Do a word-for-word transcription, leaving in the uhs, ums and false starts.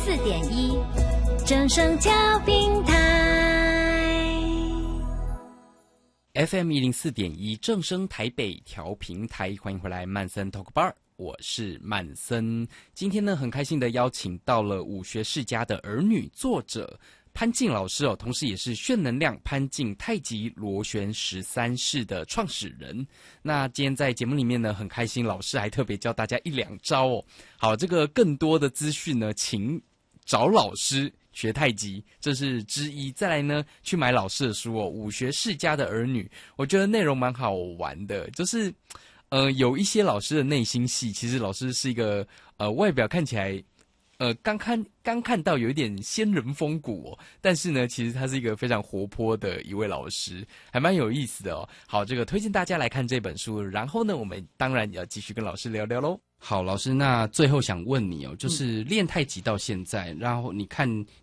四点一，正声调频台 F M 一零四点一正声台北调频台，欢迎回来曼森 Talk Bar， 我是曼森。今天呢，很开心的邀请到了武学世家的儿女作者潘靖老师哦，同时也是炫能量潘靖太极螺旋十三式的创始人。那今天在节目里面呢，很开心，老师还特别教大家一两招哦。好，这个更多的资讯呢，请找老师学太极，这是之一。再来呢，去买老师的书哦，《武学世家的儿女》，我觉得内容蛮好玩的，就是呃，有一些老师的内心戏，其实老师是一个呃，外表看起来。呃，刚看刚看到有一点仙人风骨哦，但是呢，其实他是一个非常活泼的一位老师，还蛮有意思的哦。好，这个推荐大家来看这本书，然后呢，我们当然也要继续跟老师聊聊咯。好，老师，那最后想问你哦，就是练太极到现在，然后你看